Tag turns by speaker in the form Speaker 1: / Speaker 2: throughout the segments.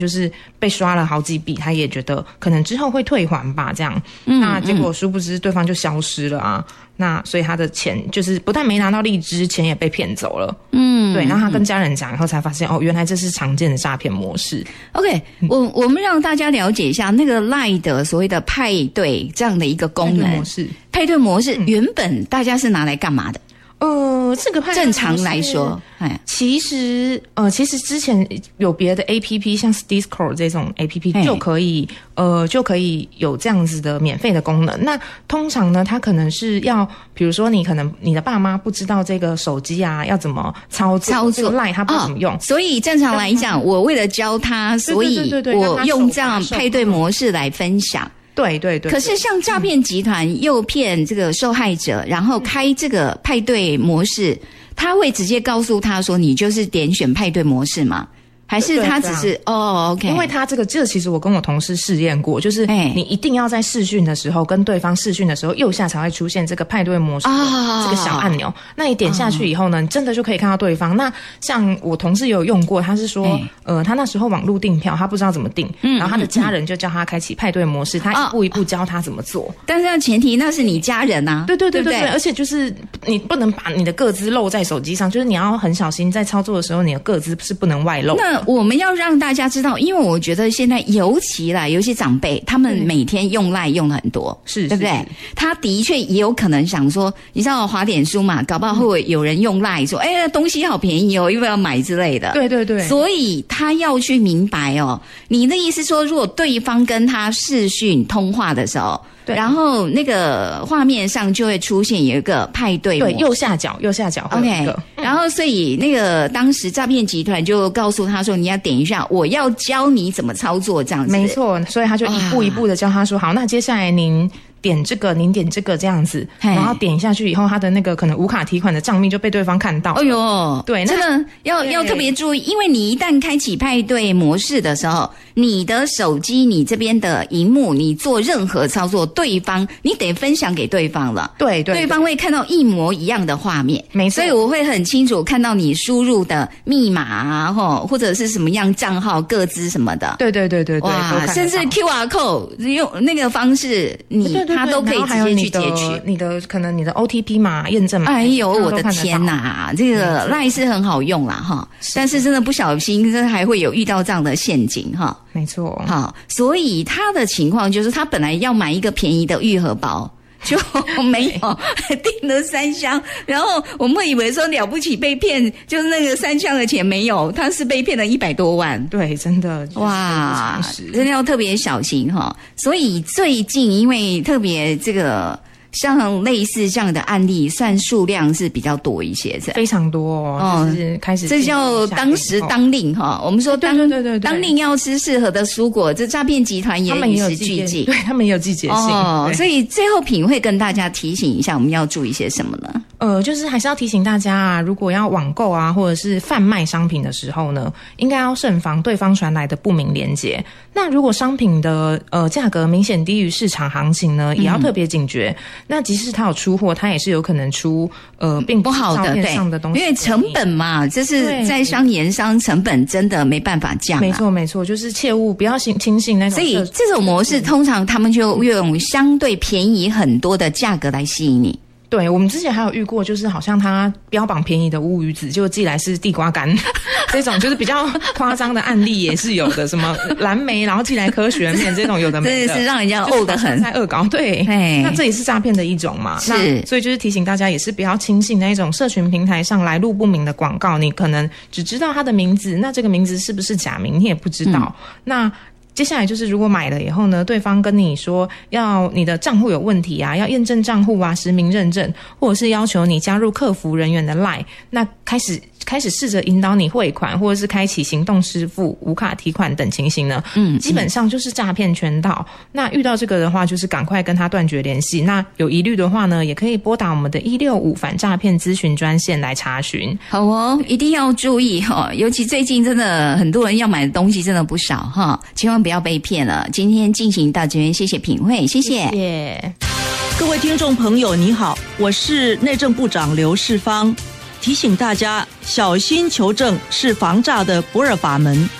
Speaker 1: 就是被刷了好几笔，他也觉得可能之后会退还吧，这样。那结果殊不知对方就消失了啊。那所以他的钱就是不但没拿到荔枝，钱也被骗走了。对。然后他跟家人讲以后才发现，原来这是常见的诈骗模式。
Speaker 2: OK，我们让大家了解一下那个 LINE 的所谓的派对这样的一个功能。派对模式原本大家是拿来干嘛的？
Speaker 1: 这个派对
Speaker 2: 正常来说，
Speaker 1: 其实之前有别的 APP， 像 Discord 这种 APP 就可以有这样子的免费的功能。那通常呢，它可能是要，比如说你的爸妈不知道这个手机啊要怎么操作 ，LINE 它不怎么用，
Speaker 2: 所以正常来讲，我为了教他，所以我用这样派对模式来分享。
Speaker 1: 对。
Speaker 2: 可是像诈骗集团诱骗这个受害者，然后开这个派对模式，他会直接告诉他说你就是点选派对模式吗？还是他只是OK？
Speaker 1: 因为他这个其实我跟我同事试验过，就是你一定要在视讯的时候跟对方视讯的时候，右下才会出现这个派对模式这个小按钮。那你点下去以后呢，你真的就可以看到对方。那像我同事有用过，他是说他那时候网络订票，他不知道怎么订，然后他的家人就叫他开启派对模式，他一步一步教他怎么做。
Speaker 2: 但是前提那是你家人啊，
Speaker 1: 对，而且就是你不能把你的个资露在手机上，就是你要很小心，在操作的时候你的个资是不能外露。
Speaker 2: 那我们要让大家知道，因为我觉得现在尤其长辈，他们每天用 LINE 用了很多，对不对？他的确也有可能想说，你知道滑点书嘛，搞不好会有人用 LINE 说，东西好便宜哦，要不要买之类的。
Speaker 1: 对。
Speaker 2: 所以他要去明白你的意思说，如果对方跟他视讯通话的时候，然后那个画面上就会出现有一个派对模式，
Speaker 1: 右下角会有一个。
Speaker 2: 然后所以那个当时诈骗集团就告诉他说，你要点一下，我要教你怎么操作这样子。
Speaker 1: 没错，所以他就一步一步的教他说，好，那接下来您点这个这样子，然后点下去以后，他的那个可能无卡提款的账面就被对方看到。对，
Speaker 2: 真的要特别注意，因为你一旦开启派对模式的时候，你的手机你这边的荧幕，你做任何操作，对方你得分享给对方了。对，对方会看到一模一样的画面。没错，所以我会很清楚看到你输入的密码啊，或者是什么样账号、个资什么的。
Speaker 1: 对，
Speaker 2: 哇，甚至 QR code 用那个方式，他都可以直接去截取
Speaker 1: 你的可能你的 OTP 码验证码。
Speaker 2: 哎呦，我的天哪，这个 LINE 是很好用啦哈，但是真的不小心，真的还会有遇到这样的陷阱哈。
Speaker 1: 没错，
Speaker 2: 好，所以他的情况就是他本来要买一个便宜的玉荷包。就没有订了3箱，然后我们会以为说了不起被骗，就是那个3箱的钱没有，他是被骗了100多万。
Speaker 1: 对，真的
Speaker 2: 哇，真的要特别小心哈。所以最近因为特别这个像类似这样的案例，算数量是比较多一些，
Speaker 1: 非常多就是开始
Speaker 2: 这叫当时当令哈。我们说当令要吃适合的蔬果，这诈骗集团也与时俱进，
Speaker 1: 对他们也有季节性
Speaker 2: 所以最后品会跟大家提醒一下，我们要注意些什么呢？
Speaker 1: 就是还是要提醒大家啊，如果要网购啊，或者是贩卖商品的时候呢，应该要慎防对方传来的不明连结。那如果商品的价格明显低于市场行情呢，也要特别警觉。那即使他有出货，他也是有可能出并不好的照片上的东西，
Speaker 2: 因为成本嘛，这是在商言商，成本真的没办法降。
Speaker 1: 没错，就是切勿不要轻信那种。
Speaker 2: 所以这种模式通常他们就用相对便宜很多的价格来吸引你。
Speaker 1: 对，我们之前还有遇过，就是好像他标榜便宜的乌鱼子，就寄来是地瓜干，这种就是比较夸张的案例也是有的，什么蓝莓然后寄来科学面这种有的没的，
Speaker 2: 真的是让人家呕得很，
Speaker 1: 在恶搞。对，那这也是诈骗的一种嘛。是，所以就是提醒大家也是不要轻信那一种社群平台上来路不明的广告，你可能只知道他的名字，那这个名字是不是假名你也不知道。那接下来就是如果买了以后呢，对方跟你说要你的账户有问题啊，要验证账户啊，实名认证，或者是要求你加入客服人员的 LINE， 那开始试着引导你汇款，或者是开启行动支付、无卡提款等情形呢，基本上就是诈骗圈套。那遇到这个的话，就是赶快跟他断绝联系。那有疑虑的话呢，也可以拨打我们的165反诈骗咨询专线来查询。
Speaker 2: 好哦，一定要注意哈，尤其最近真的很多人要买的东西真的不少哈，千万不要被骗了。今天进行到这边，谢谢品慧，谢谢。
Speaker 3: 各位听众朋友，你好，我是内政部长刘世芳。提醒大家小心求证是防诈的不二法门。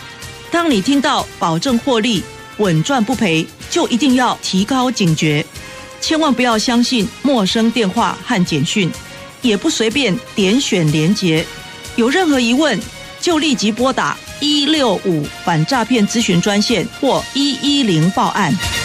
Speaker 3: 当你听到保证获利、稳赚不赔，就一定要提高警觉，千万不要相信陌生电话和简讯，也不随便点选连结。有任何疑问，就立即拨打165反诈骗咨询专线或110报案。